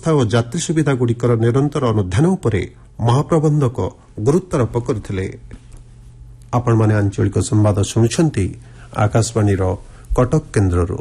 ବ୍ୟବସ୍ଥା ଓ ଯାତ୍ରୀ ସୁବିଧାଗୁଡ଼ିକର ନିରନ୍ତର ଅନୁଧ୍ୟାନ ଉପରେ ମହାପ୍ରବନ୍ଧକ ଗୁରୁତ୍ୱାରୋପ କରିଥିଲେ। ଆପଣମାନେ ଆଞ୍ଚଳିକ ସମ୍ବାଦ ଶୁଣୁଛନ୍ତି ଆକାଶବାଣୀର କଟକ କେନ୍ଦ୍ରରୁ।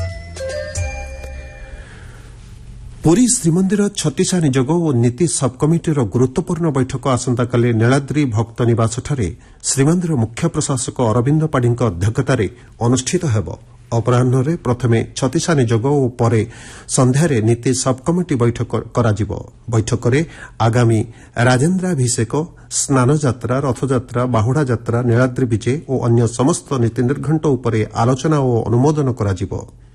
ପୁରୀ ଶ୍ରୀମନ୍ଦିର ଛତିଶା ନିଯୋଗ ଓ ନୀତି ସବ୍କମିଟିର ଗୁରୁତ୍ୱପୂର୍ଣ୍ଣ ବୈଠକ ଆସନ୍ତାକାଲି ନୀଳାଦ୍ରି ଭକ୍ତ ନିବାସଠାରେ ଶ୍ରୀମନ୍ଦିର ମୁଖ୍ୟ ପ୍ରଶାସକ ଅରବିନ୍ଦ ପାଢ଼ୀଙ୍କ ଅଧ୍ୟକ୍ଷତାରେ ଅନୁଷ୍ଠିତ ହେବ। ଅପରାହ୍ନରେ ପ୍ରଥମେ ଛତିଶା ନିଯୋଗ ଓ ପରେ ସନ୍ଧ୍ୟାରେ ନୀତି ସବ୍କମିଟି ବୈଠକ କରାଯିବ। ବୈଠକରେ ଆଗାମୀ ରାଜେନ୍ଦ୍ରାଭିଷେକ, ସ୍ନାନଯାତ୍ରା, ରଥଯାତ୍ରା, ବାହୁଡ଼ା ଯାତ୍ରା, ନୀଳାଦ୍ରି ବିଜେ ଓ ଅନ୍ୟ ସମସ୍ତ ନୀତି ନିର୍ଘଣ୍ଟ ଉପରେ ଆଲୋଚନା ଓ ଅନୁମୋଦନ କରାଯିବ।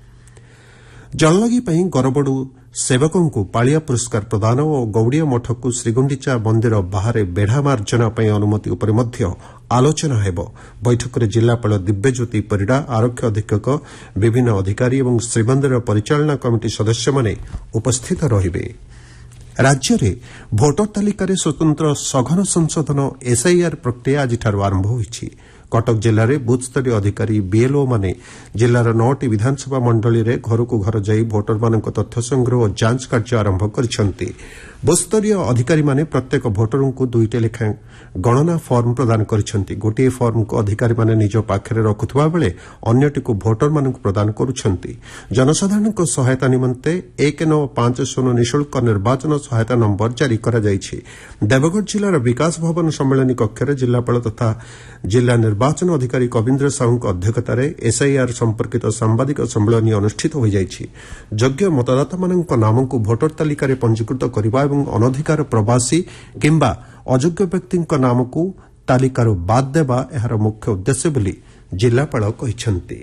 ଜଳଲାଗି ପାଇଁ ଗରବଡୁ ସେବକଙ୍କୁ ପାଳିଆ ପୁରସ୍କାର ପ୍ରଦାନ ଓ ଗୌଡୀୟ ମଠକୁ ଶ୍ରୀଗୁଣ୍ଡିଚା ମନ୍ଦିର ବାହାରେ ବେଢା ମାର୍ଜନା ପାଇଁ ଅନୁମତି ଉପରେ ମଧ୍ୟ ଆଲୋଚନା ହେବ। ବୈଠକରେ ଜିଲ୍ଲାପାଳ ଦିବ୍ୟଜ୍ୟୋତି ପରିଡ଼ା, ଆରକ୍ଷୀ ଅଧୀକ୍ଷକ, ବିଭିନ୍ନ ଅଧିକାରୀ ଏବଂ ଶ୍ରୀମନ୍ଦିର ପରିଚାଳନା କମିଟି ସଦସ୍ୟମାନେ ଉପସ୍ଥିତ ରହିବେ। ରାଜ୍ୟରେ ଭୋଟର ତାଲିକାରେ ସ୍ୱତନ୍ତ୍ର ସଘନ ସଂଶୋଧନ ଏସ୍ଆଇଆର୍ ପ୍ରକ୍ରିୟା ଆଜିଠାରୁ ଆରମ୍ଭ ହୋଇଛି। କଟକ ଜିଲ୍ଲାରେ ବୁଥସ୍ତରୀୟ ଅଧିକାରୀ ବିଏଲ୍ଓମାନେ ଜିଲ୍ଲାର 9ଟି ବିଧାନସଭା ମଣ୍ଡଳୀରେ ଘରକୁ ଘର ଯାଇ ଭୋଟରମାନଙ୍କ ତଥ୍ୟ ସଂଗ୍ରହ ଓ ଯାଞ୍ଚ କାର୍ଯ୍ୟ ଆରମ୍ଭ କରିଛନ୍ତି। ବୁଥସ୍ତରୀୟ ଅଧିକାରୀମାନେ ପ୍ରତ୍ୟେକ ଭୋଟରଙ୍କୁ 2ଟି ଲେଖାଏଁ ଗଣନା ଫର୍ମ ପ୍ରଦାନ କରିଛନ୍ତି। ଗୋଟିଏ ଫର୍ମକୁ ଅଧିକାରୀମାନେ ନିଜ ପାଖରେ ରଖୁଥିବା ବେଳେ ଅନ୍ୟଟିକୁ ଭୋଟରମାନଙ୍କୁ ପ୍ରଦାନ କରୁଛନ୍ତି। ଜନସାଧାରଣଙ୍କ ସହାୟତା ନିମନ୍ତେ 1950 ନିଃଶୁଳ୍କ ନିର୍ବାଚନ ସହାୟତା ନମ୍ବର ଜାରି କରାଯାଇଛି। ଦେବଗଡ଼ ଜିଲ୍ଲାର ବିକାଶ ଭବନ ସମ୍ମିଳନୀ କକ୍ଷରେ ଜିଲ୍ଲାପାଳ ତଥା ଜିଲ୍ଲା ନିର୍ବାଚନ ଅଧିକାରୀ କବୀନ୍ଦ୍ର ସାହୁଙ୍କ ଅଧ୍ୟକ୍ଷତାରେ ଏସ୍ଆଇଆର୍ ସମ୍ପର୍କିତ ସାମ୍ବାଦିକ ସମ୍ମିଳନୀ ଅନୁଷ୍ଠିତ ହୋଇଯାଇଛି। ଯୋଗ୍ୟ ମତଦାତାମାନଙ୍କ ନାମକୁ ଭୋଟର ତାଲିକାରେ ପଞ୍ଜୀକୃତ କରିବା ଏବଂ ଅନଧିକାର ପ୍ରବାସୀ କିମ୍ବା ଅଯୋଗ୍ୟ ବ୍ୟକ୍ତିଙ୍କ ନାମକୁ ତାଲିକାରୁ ବାଦ୍ ଦେବା ଏହାର ମୁଖ୍ୟ ଉଦ୍ଦେଶ୍ୟ ବୋଲି ଜିଲ୍ଲାପାଳ କହିଛନ୍ତି।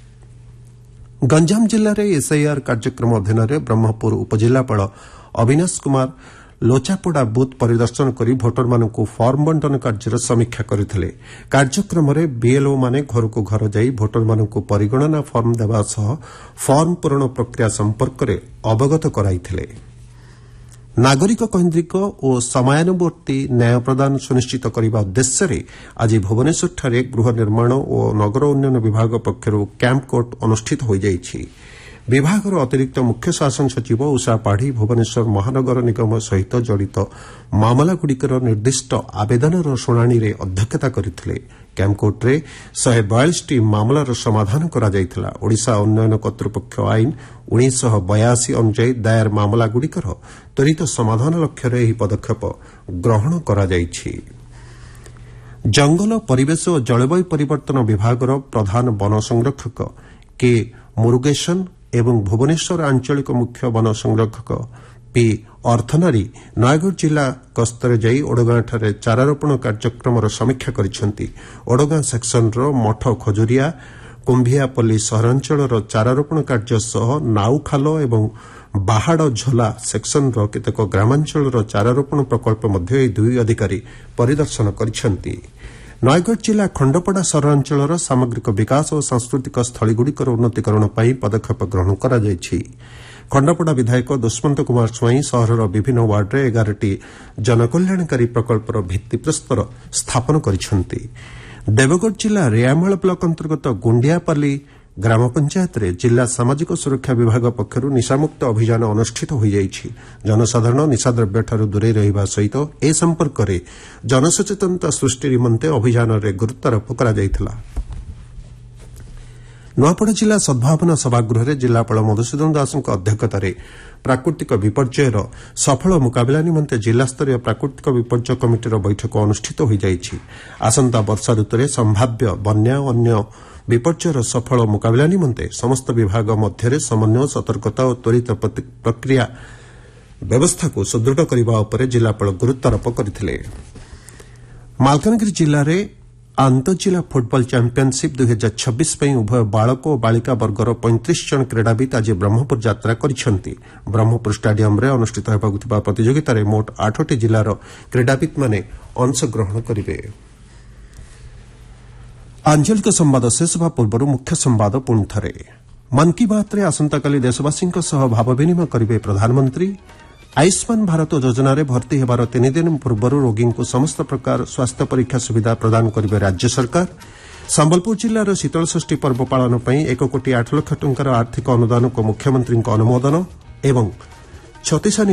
ଗଞ୍ଜାମ ଜିଲ୍ଲାରେ ଏସ୍ଆଇଆର୍ କାର୍ଯ୍ୟକ୍ରମ ଅଧୀନରେ ବ୍ରହ୍ମପୁର ଉପଜିଲ୍ଲାପାଳ ଅବିନାଶ କୁମାର ଲୋଚାପଡ଼ା ବୁଥ୍ ପରିଦର୍ଶନ କରି ଭୋଟରମାନଙ୍କୁ ଫର୍ମ ବଣ୍ଟନ କାର୍ଯ୍ୟର ସମୀକ୍ଷା କରିଥିଲେ। କାର୍ଯ୍ୟକ୍ରମରେ ବିଏଲ୍ଓମାନେ ଘରକୁ ଘର ଯାଇ ଭୋଟରମାନଙ୍କୁ ପରିଗଣନା ଫର୍ମ ଦେବା ସହ ଫର୍ମ ପୂରଣ ପ୍ରକ୍ରିୟା ସମ୍ପର୍କରେ ଅବଗତ କରାଇଥିଲେ। ନାଗରିକ କୈନ୍ଦ୍ରିକ ଓ ସମୟାନୁବର୍ତ୍ତୀ ନ୍ୟାୟ ପ୍ରଦାନ ସୁନିଶ୍ଚିତ କରିବା ଉଦ୍ଦେଶ୍ୟରେ ଆଜି ଭୁବନେଶ୍ୱରଠାରେ ଗୃହ ନିର୍ମାଣ ଓ ନଗର ଉନ୍ନୟନ ବିଭାଗ ପକ୍ଷରୁ କ୍ୟାମ୍ପ କୋର୍ଟ ଅନୁଷ୍ଠିତ ହୋଇଯାଇଛି। ବିଭାଗର ଅତିରିକ୍ତ ମୁଖ୍ୟ ଶାସନ ସଚିବ ଉଷା ପାଢ଼ୀ ଭୁବନେଶ୍ୱର ମହାନଗର ନିଗମ ସହିତ ଜଡ଼ିତ ମାମଲାଗୁଡ଼ିକର ନିର୍ଦ୍ଦିଷ୍ଟ ଆବେଦନର ଶୁଣାଣିରେ ଅଧ୍ୟକ୍ଷତା କରିଥିଲେ। କ୍ୟାମ୍ପକୋର୍ଟରେ 142ଟି ମାମଲାର ସମାଧାନ କରାଯାଇଥିଲା। ଓଡ଼ିଶା ଉନ୍ନୟନ କର୍ତ୍ତୃପକ୍ଷ ଆଇନ 1982 ଅନୁଯାୟୀ ଦାୟର ମାମଲାଗୁଡ଼ିକର ତ୍ୱରିତ ସମାଧାନ ଲକ୍ଷ୍ୟରେ ଏହି ପଦକ୍ଷେପ ଗ୍ରହଣ କରାଯାଇଛି। ଜଙ୍ଗଲ, ପରିବେଶ ଓ ଜଳବାୟୁ ପରିବର୍ତ୍ତନ ବିଭାଗର ପ୍ରଧାନ ବନ ସଂରକ୍ଷକ କେ ମୁରୁଗେସନ୍ ଏବଂ ଭୁବନେଶ୍ୱର ଆଞ୍ଚଳିକ ମୁଖ୍ୟ ବନ ସଂରକ୍ଷକ ପି ଅର୍ଥନାରୀ ନୟାଗଡ଼ ଜିଲ୍ଲା ଗସ୍ତରେ ଯାଇ ଓଡ଼ଗାଁଠାରେ ଚାରାରୋପଣ କାର୍ଯ୍ୟକ୍ରମର ସମୀକ୍ଷା କରିଛନ୍ତି। ଓଡ଼ଗାଁ ସେକ୍ସନର ମଠ ଖଜୁରିଆ, କୁମ୍ଭିଆପଲ୍ଲୀ ସହରାଞ୍ଚଳର ଚାରାରୋପଣ କାର୍ଯ୍ୟ ସହ ନାଉଖାଲ ଏବଂ ବାହାଡ଼ ଝୋଲା ସେକ୍ସନର କେତେକ ଗ୍ରାମାଞ୍ଚଳର ଚାରାରୋପଣ ପ୍ରକଳ୍ପ ମଧ୍ୟ ଏହି ଦୁଇ ଅଧିକାରୀ ପରିଦର୍ଶନ କରିଛନ୍ତି। ନୟାଗଡ଼ ଜିଲ୍ଲା ଖଣ୍ଡପଡ଼ା ସହରାଞ୍ଚଳର ସାମଗ୍ରିକ ବିକାଶ ଓ ସାଂସ୍କୃତିକ ସ୍ଥଳୀଗୁଡ଼ିକର ଉନ୍ନତୀକରଣ ପାଇଁ ପଦକ୍ଷେପ ଗ୍ରହଣ କରାଯାଇଛି। ଖଣ୍ଡପଡ଼ା ବିଧାୟକ ଦୁଷ୍ମନ୍ତ କୁମାର ସ୍ୱାଇଁ ସହରର ବିଭିନ୍ନ ୱାର୍ଡରେ 11ଟି ଜନକଲ୍ୟାଣକାରୀ ପ୍ରକଳ୍ପର ଭିତ୍ତିପ୍ରସ୍ତର ସ୍ଥାପନ କରିଛନ୍ତି। ଦେବଗଡ଼ ଜିଲ୍ଲା ରେୟାମାଳ ବ୍ଲକ ଅନ୍ତର୍ଗତ ଗୁଣ୍ଡିଆପାଲି ଗ୍ରାମ ପଞ୍ଚାୟତରେ ଜିଲ୍ଲା ସାମାଜିକ ସୁରକ୍ଷା ବିଭାଗ ପକ୍ଷରୁ ନିଶାମୁକ୍ତ ଅଭିଯାନ ଅନୁଷ୍ଠିତ ହୋଇଯାଇଛି। ଜନସାଧାରଣ ନିଶାଦ୍ରବ୍ୟଠାରୁ ଦୂରେଇ ରହିବା ସହିତ ଏ ସମ୍ପର୍କରେ ଜନସଚେତନତା ସୃଷ୍ଟି ନିମନ୍ତେ ଅଭିଯାନରେ ଗୁରୁତ୍ୱାରୋପ କରାଯାଇଥିଲା। ନୂଆପଡ଼ା ଜିଲ୍ଲା ସଦ୍ଭାବନା ସଭାଗୃହରେ ଜିଲ୍ଲାପାଳ ମଧୁସୂଦନ ଦାସଙ୍କ ଅଧ୍ୟକ୍ଷତାରେ ପ୍ରାକୃତିକ ବିପର୍ଯ୍ୟୟର ସଫଳ ମୁକାବିଲା ନିମନ୍ତେ ଜିଲ୍ଲାସ୍ତରୀୟ ପ୍ରାକୃତିକ ବିପର୍ଯ୍ୟୟ କମିଟିର ବୈଠକ ଅନୁଷ୍ଠିତ ହୋଇଯାଇଛି। ଆସନ୍ତା ବର୍ଷା ଋତୁରେ ସମ୍ଭାବ୍ୟ ବନ୍ୟା ଓ ଅନ୍ୟ ବିପର୍ଯ୍ୟୟର ସଫଳ ମୁକାବିଲା ନିମନ୍ତେ ସମସ୍ତ ବିଭାଗ ମଧ୍ୟରେ ସମନ୍ୱୟ, ସତର୍କତା ଓ ତ୍ୱରିତ ପ୍ରକ୍ରିୟା ବ୍ୟବସ୍ଥାକୁ ସୁଦୃଢ଼ କରିବା ଉପରେ ଜିଲ୍ଲାପାଳ ଗୁରୁତ୍ୱାରୋପ କରିଥିଲେ। ମାଲକାନଗିରି ଜିଲ୍ଲାରେ ଆନ୍ତଃଜିଲ୍ଲା ଫୁଟବଲ ଚାମ୍ପିୟନସିପ୍ 2026 ପାଇଁ ଉଭୟ ବାଳକ ଓ ବାଳିକା ବର୍ଗର 35 ଜଣ କ୍ରୀଡ଼ାବିତ୍ ଆଜି ବ୍ରହ୍ମପୁର ଯାତ୍ରା କରିଛନ୍ତି। ବ୍ରହ୍ମପୁର ଷ୍ଟାଡିୟମ୍ରେ ଅନୁଷ୍ଠିତ ହେବାକୁ ଥିବା ପ୍ରତିଯୋଗିତାରେ ମୋଟ 8ଟି ଜିଲ୍ଲାର କ୍ରୀଡ଼ାବିତ୍ମାନେ ଅଂଶଗ୍ରହଣ କରିବେ। ଆଞ୍ଚଳିକ ସମ୍ବାଦ ଶେଷ ହେବା ପୂର୍ବରୁ ମୁଖ୍ୟ ସମ୍ବାଦ ପୁଣି ଥରେ। ମନ୍ କି ବାତ୍ରେ ଆସନ୍ତାକାଲି ଦେଶବାସୀଙ୍କ ସହ ଭାବ ବିନିମୟ କରିବେ ପ୍ରଧାନମନ୍ତ୍ରୀ। ଆୟୁଷ୍ମାନ ଭାରତ ଯୋଜନାରେ ଭର୍ତ୍ତି ହେବାର 3 ଦିନ ପୂର୍ବରୁ ରୋଗୀଙ୍କୁ ସମସ୍ତ ପ୍ରକାର ସ୍ୱାସ୍ଥ୍ୟ ପରୀକ୍ଷା ସୁବିଧା ପ୍ରଦାନ କରିବେ ରାଜ୍ୟ ସରକାର। ସମ୍ବଲପୁର ଜିଲ୍ଲାର ଶୀତଳଷଷ୍ଠୀ ପର୍ବ ପାଳନ ପାଇଁ 1 କୋଟି 8 ଲକ୍ଷ ଟଙ୍କାର ଆର୍ଥିକ ଅନୁଦାନକୁ ମୁଖ୍ୟମନ୍ତ୍ରୀଙ୍କ ଅନୁମୋଦନ ଏବଂ ଛତିଶା